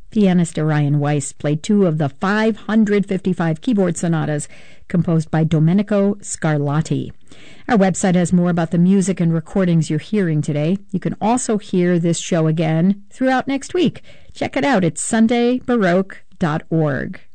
Pianist Orion Weiss played 2 of the 555 keyboard sonatas composed by Domenico Scarlatti. Our website has more about the music and recordings you're hearing today. You can also hear this show again throughout next week. Check it out at sundaybaroque.org.